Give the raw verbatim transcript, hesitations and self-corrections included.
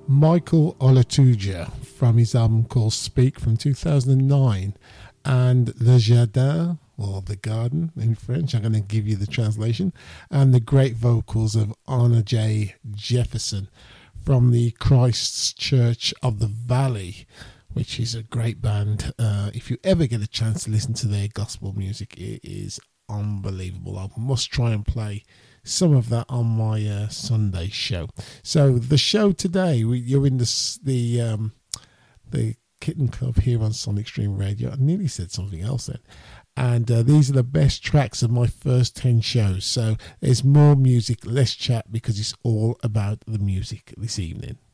Michael Olatuja from his album called Speak from two thousand nine, and Le Jardin, or The Garden in French, I'm going to give you the translation, and the great vocals of Anna J. Jefferson from the Christ's Church of the Valley, which is a great band. Uh, if you ever get a chance to listen to their gospel music, it is unbelievable. I must try and play some of that on my uh, Sunday show. So the show today, we, you're in the the um, the Kitten Club here on Sonic Stream Radio. I nearly said something else then. And uh, these are the best tracks of my first ten shows. So there's more music, less chat, because it's all about the music this evening.